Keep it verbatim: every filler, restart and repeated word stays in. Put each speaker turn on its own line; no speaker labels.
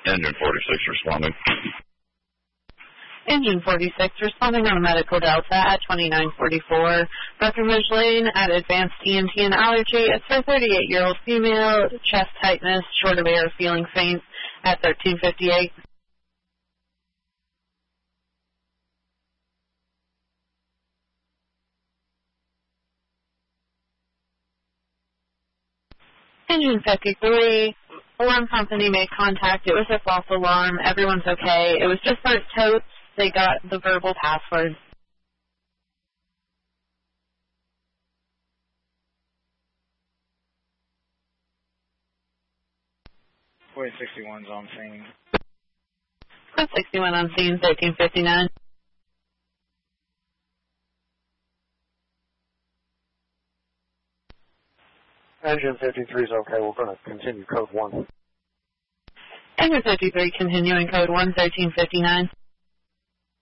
Engine forty-six responding.
Engine forty-six responding on Medical Delta at twenty-nine forty-four. Breckenridge Lane at Advanced E N T and Allergy. It's for thirty-eight-year-old female, chest tightness, short of air, feeling faint at thirteen fifty-eight. Engine fifty-three, alarm company made contact. It was a false alarm. Everyone's okay. It was just for totes. They got the verbal password.
Flight sixty-one's on scene.
Flight sixty-one on scene, thirteen fifty-nine.
Engine fifty-three is okay. We're going to continue code one.
Engine fifty-three continuing code one, thirteen fifty-nine.